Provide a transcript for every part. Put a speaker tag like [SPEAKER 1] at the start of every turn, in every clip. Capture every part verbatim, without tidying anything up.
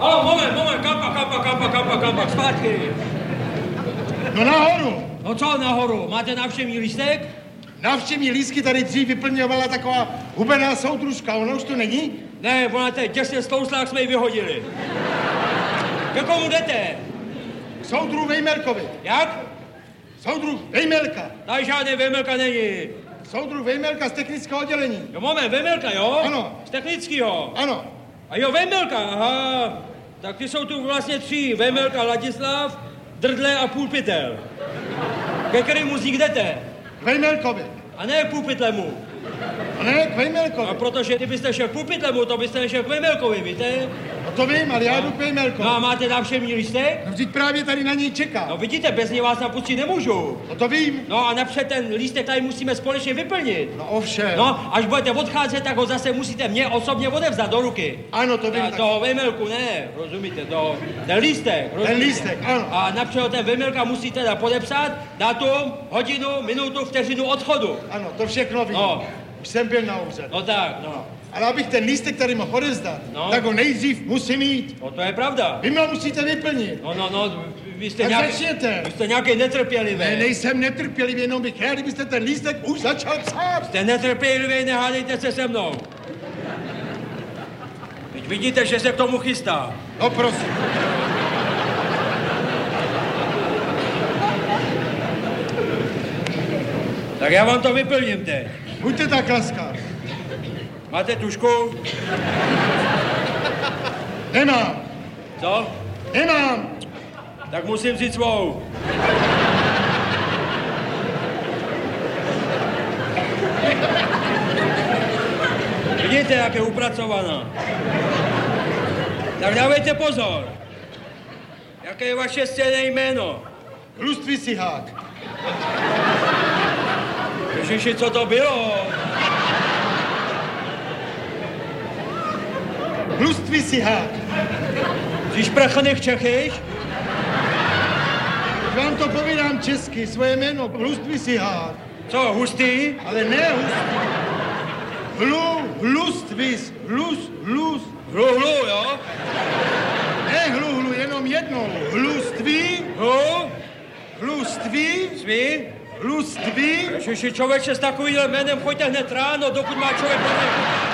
[SPEAKER 1] Halo, moment, moment, kampa, kampa, kampa, kampa, kampa, zpátky.
[SPEAKER 2] No nahoru.
[SPEAKER 1] No co nahoru? Máte návštěvní lístek?
[SPEAKER 2] Návštěvní lístky tady dřív vyplňovala taková hubená soudružka, ona už tu není?
[SPEAKER 1] Ne, ona teď těsně stouslá, jak jsme ji vyhodili. Ke komu jdete?
[SPEAKER 2] Soudru Vejmelkovi.
[SPEAKER 1] Jak?
[SPEAKER 2] Soudru Vejmelka.
[SPEAKER 1] Tady žádný Vejmelka není.
[SPEAKER 2] Soudru Vejmelka z technického oddělení.
[SPEAKER 1] Jo, moment, Vejmelka, jo?
[SPEAKER 2] Ano.
[SPEAKER 1] Z technického?
[SPEAKER 2] Ano.
[SPEAKER 1] A jo, Vejmelka, aha. Tak ty jsou tu vlastně tři. Vejmelka, Ladislav, Drdle a Půlpytel. Ke kterému z nich jdete?
[SPEAKER 2] Vejmelkovi.
[SPEAKER 1] A ne k Půlpytlemu.
[SPEAKER 2] A ne k Vejmelkovi.
[SPEAKER 1] A protože kdybyste šel k Půlpytlemu, to byste nešel k Vejmelkovi, víte?
[SPEAKER 2] No to vím, ale já jdu k Vejmelkovi.
[SPEAKER 1] No a máte návštěvní lístek?
[SPEAKER 2] No vždyť právě tady na něj čeká.
[SPEAKER 1] No vidíte, bez něj vás napustit nemůžu.
[SPEAKER 2] No to vím.
[SPEAKER 1] No a napřed ten lístek tady musíme společně vyplnit.
[SPEAKER 2] No ovšem.
[SPEAKER 1] No, až budete odcházet, tak ho zase musíte mě osobně odevzdat do ruky.
[SPEAKER 2] Ano, to vím.
[SPEAKER 1] A toho Vejmelku ne, rozumíte, to, ten lístek, rozumíte?
[SPEAKER 2] Ten lístek, ano.
[SPEAKER 1] A napřed ten Vejmelka musí teda podepsat datum, hodinu, minutu, vteřinu odchodu.
[SPEAKER 2] Ano, to všechno vím.
[SPEAKER 1] No.
[SPEAKER 2] Už jsem byl na úřadu.
[SPEAKER 1] No tak, no.
[SPEAKER 2] Ale abych ten lístek tady mohl odevzdat,
[SPEAKER 1] No.
[SPEAKER 2] tak ho nejdřív musím mít.
[SPEAKER 1] No to je pravda.
[SPEAKER 2] Vy mě ho musíte vyplnit.
[SPEAKER 1] No, no, no, vy jste
[SPEAKER 2] Tak
[SPEAKER 1] nějaký...
[SPEAKER 2] začněte.
[SPEAKER 1] Vy jste nějaký netrpělivý.
[SPEAKER 2] Ne, nejsem netrpělivý, jenom bych rád, kdybyste ten lístek už začal psát.
[SPEAKER 1] Jste netrpělivý, nehádejte se se mnou. Teď vidíte, že se k tomu chystá.
[SPEAKER 2] No prosím.
[SPEAKER 1] Tak já vám to vyplním teď.
[SPEAKER 2] Buďte tak laskav.
[SPEAKER 1] Máte tušku?
[SPEAKER 2] Nemám.
[SPEAKER 1] Co?
[SPEAKER 2] Nemám.
[SPEAKER 1] Tak musím vzít svou. Vidíte, jak je upracovaná. Tak dávejte pozor. Jaké je vaše scénné jméno?
[SPEAKER 2] Hluství si hák.
[SPEAKER 1] Ježiši, co to bylo?
[SPEAKER 2] Hluství si hák.
[SPEAKER 1] Jsi šprchaných Čechyš?
[SPEAKER 2] Vám to povídám česky, svoje jméno. Hluství si hák.
[SPEAKER 1] Co, hustý?
[SPEAKER 2] Ale ne huství. Hlu, hlustvis, hlus, hlus.
[SPEAKER 1] Hlu, hlu, jo?
[SPEAKER 2] Ne hlu, hlu, jenom jednou. Hluství,
[SPEAKER 1] Hlu?
[SPEAKER 2] hluství,
[SPEAKER 1] Svý?
[SPEAKER 2] hluství.
[SPEAKER 1] Ježiši, člověče, s takovým jménem choďte hned ráno, dokud má člověk plně.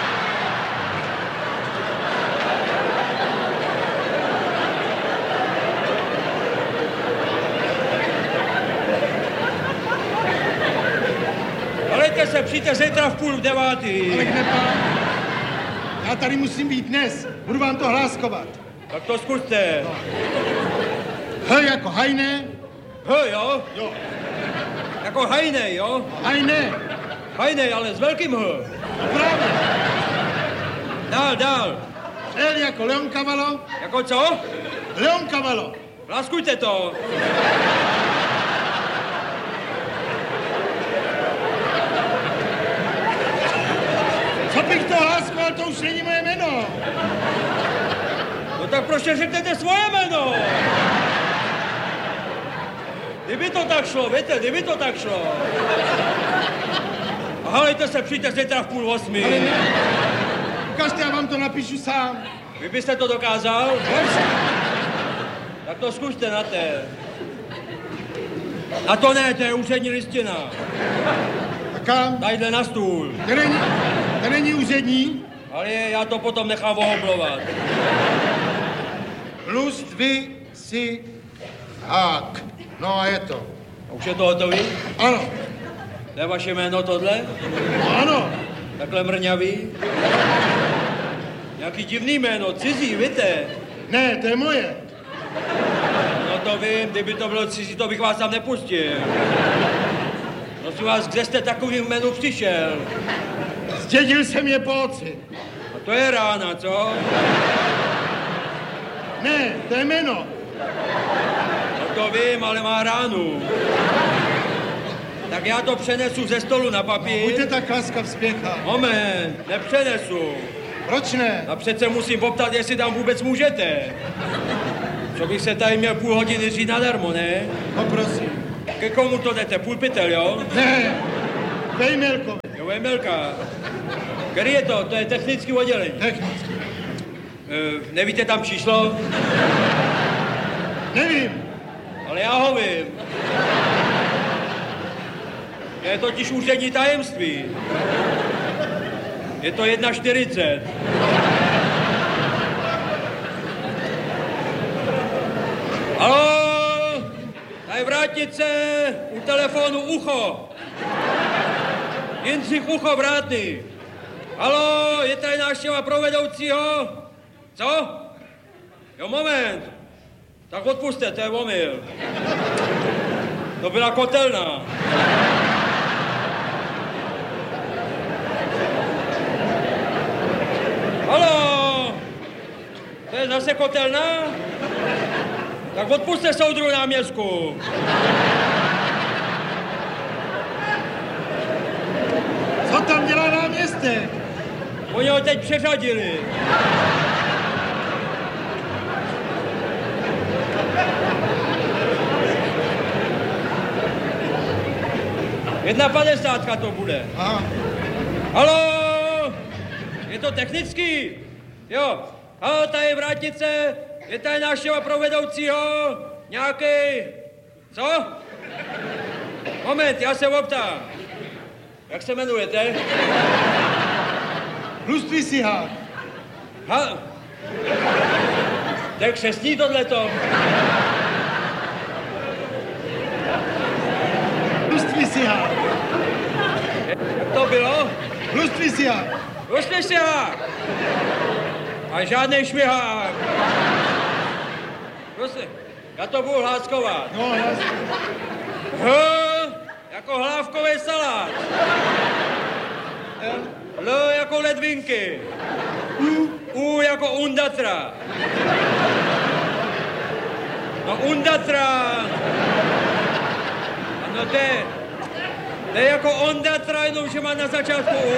[SPEAKER 1] Alejte se, přijďte zítra v půl v devátý.
[SPEAKER 2] Ale kde pán? Já tady musím být dnes. Budu vám to hláskovat.
[SPEAKER 1] Tak to zkuste.
[SPEAKER 2] H jako hajné.
[SPEAKER 1] H, jo?
[SPEAKER 2] Jo.
[SPEAKER 1] Jako hajnej, jo?
[SPEAKER 2] Hajné.
[SPEAKER 1] Hajnej, ale s velkým H.
[SPEAKER 2] Právě.
[SPEAKER 1] Dál, dál.
[SPEAKER 2] L jako Leonkavalo.
[SPEAKER 1] Jako co?
[SPEAKER 2] Leonkavalo.
[SPEAKER 1] Láskujte to.
[SPEAKER 2] Co bych to hláskoval, to už není moje jméno.
[SPEAKER 1] No tak proč řeknete svoje jméno? Kdyby to tak šlo, víte, kdyby to tak šlo. A halejte se, přijďte zítra v půl osmi.
[SPEAKER 2] Ale ne. Ukažte, já vám to napíšu sám.
[SPEAKER 1] Vy byste to dokázal? Tak to zkuste na té. Na to ne, to je úřední listina.
[SPEAKER 2] A kam?
[SPEAKER 1] Tadyhle na stůl.
[SPEAKER 2] To není, to není úřední.
[SPEAKER 1] Ale já to potom nechám ohoblovat.
[SPEAKER 2] Hluství si hák. No a je to.
[SPEAKER 1] A už je to hotový?
[SPEAKER 2] Ano.
[SPEAKER 1] To je vaše jméno tohle?
[SPEAKER 2] No ano.
[SPEAKER 1] Takhle mrňavý? Nějaký divný jméno, cizí, víte?
[SPEAKER 2] Ne, to je moje.
[SPEAKER 1] No to vím, kdyby to bylo cizí, to bych vás tam nepustil. Prosím vás, kde jste takovým jménu přišel?
[SPEAKER 2] Zdědil jsem je po oci.
[SPEAKER 1] A to je rána, co?
[SPEAKER 2] Ne, to je jméno.
[SPEAKER 1] No to vím, ale má ránu. Tak já to přenesu ze stolu na papír.
[SPEAKER 2] Buďte tak laskav, spěchá.
[SPEAKER 1] Moment, nepřenesu.
[SPEAKER 2] Proč ne?
[SPEAKER 1] A přece musím poptat, jestli tam vůbec můžete. Co bych se tady měl půl hodiny říct nadarmo, ne?
[SPEAKER 2] No prosím.
[SPEAKER 1] Ke komu to jdete? Půlpytel, jo?
[SPEAKER 2] Ne, Vejmelkovi.
[SPEAKER 1] Jo, Vejmelka. Který je to? To je technický oddělení.
[SPEAKER 2] Technicky.
[SPEAKER 1] E, nevíte tam číslo?
[SPEAKER 2] Nevím.
[SPEAKER 1] Ale já ho vím. Je totiž úřední tajemství. Je to jedna čtyřicet. Haló, tady vrátnice, u telefonu Ucho. Jindřich Ucho, vrátný. Haló, je tady návštěva pro vedoucího? Co? Jo, moment. Tak odpuste, to je omyl. To byla kotelna. Haló, to je zase kotelna? Tak odpuste soudru náměstku.
[SPEAKER 2] Co tam dělá náměstek?
[SPEAKER 1] Oni ho teď přeřadili. Jedna padesátka to bude.
[SPEAKER 2] Aha.
[SPEAKER 1] Haló, je to technický? Jo. Haló, tady je vrátnice, je tady návštěva pro vedoucího, nějaký... Co? Moment, já se optám. Jak se jmenujete?
[SPEAKER 2] Hluství si hák.
[SPEAKER 1] Ha? To je křestní tohleto.
[SPEAKER 2] Hluství si hák.
[SPEAKER 1] Jak to bylo?
[SPEAKER 2] Hluství si hák.
[SPEAKER 1] Hluství si hák. A žádnej švihák. Prostě, já to budu hláskovat.
[SPEAKER 2] No, jasně.
[SPEAKER 1] H, jako hlávkový salát. L jako ledvinky. U, U jako undatra. No undatra. Ano, to je, to je jako ondatra, jenom že má na začátku U.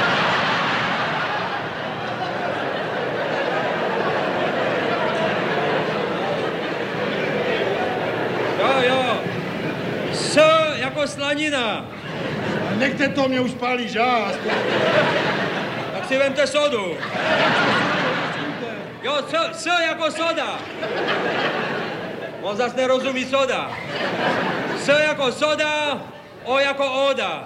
[SPEAKER 1] Jo, jo. S jako slanina.
[SPEAKER 2] Nechte to, mě už pálí žáz.
[SPEAKER 1] Tak si vemte sodu. Jo, s, s jako soda. On zas nerozumí soda. S jako soda, O jako oda.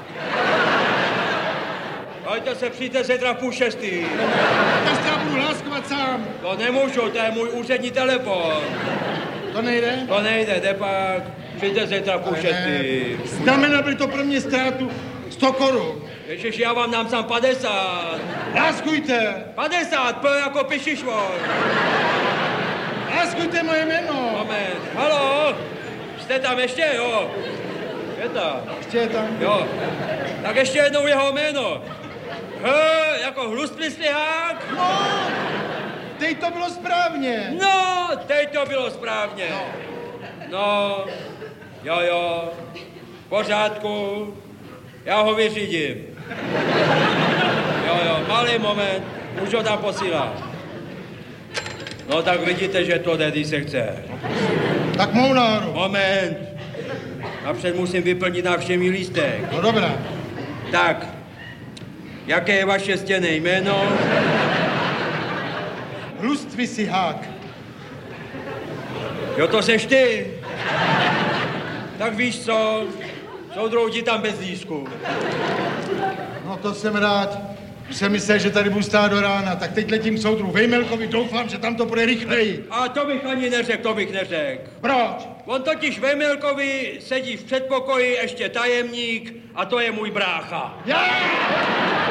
[SPEAKER 1] Pojďte se, přijďte zítra v půl šestý.
[SPEAKER 2] Tak já budu hláskovat sám.
[SPEAKER 1] To nemůžu, to je můj úřední telefon.
[SPEAKER 2] To nejde?
[SPEAKER 1] To nejde, jde pak. Přijďte zítra v půl šestý.
[SPEAKER 2] Znamená by to pro mě ztrátu sto korun.
[SPEAKER 1] Ježiš, já vám dám sám padesát.
[SPEAKER 2] Láskujte.
[SPEAKER 1] padesát, P jako pišišvor.
[SPEAKER 2] Láskujte moje jméno.
[SPEAKER 1] Moment, haló, jste tam ještě, jo? Je tam.
[SPEAKER 2] Ještě je tam.
[SPEAKER 1] Jo, tak ještě jednou jeho jméno. H jako hlustný slihák.
[SPEAKER 2] No, teď to bylo správně.
[SPEAKER 1] No, teď to bylo správně. No, jo, jo, v pořádku, já ho vyřídím. Jo, jo, malý moment, už ho tam posílám. No tak vidíte, že to jde, když se chce.
[SPEAKER 2] Tak mou náru.
[SPEAKER 1] Moment, napřed musím vyplnit návštěvní lístek.
[SPEAKER 2] No dobrá.
[SPEAKER 1] Tak, jaké je vaše stěnné jméno?
[SPEAKER 2] Hluství si hák.
[SPEAKER 1] Jo, to seš ty. Tak víš co, soudruhu ti tam bez lístku.
[SPEAKER 2] No to jsem rád. Už jsem myslel, že tady budu stát do rána, tak teď letím k soudru Vejmelkovi, doufám, že tam to bude rychleji.
[SPEAKER 1] A to bych ani neřekl, to bych neřekl.
[SPEAKER 2] Proč?
[SPEAKER 1] On totiž Vejmelkovi sedí v předpokoji ještě tajemník a to je můj brácha.
[SPEAKER 2] Já!